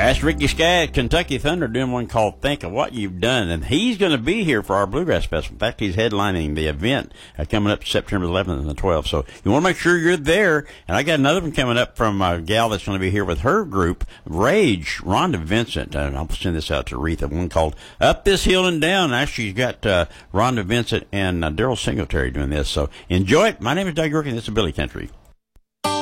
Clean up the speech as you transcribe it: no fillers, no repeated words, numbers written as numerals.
That's Ricky Skaggs, Kentucky Thunder, doing one called Think of What You've Done. And he's going to be here for our Bluegrass Festival. In fact, he's headlining the event coming up September 11th and the 12th. So you want to make sure you're there. And I got another one coming up from a gal that's going to be here with her group, Rage, Rhonda Vincent. And I'll send this out to Aretha, one called Up This Hill and Down. Actually, you got Rhonda Vincent and Daryl Singletary doing this. So enjoy it. My name is Doug York, and this is Billy Country.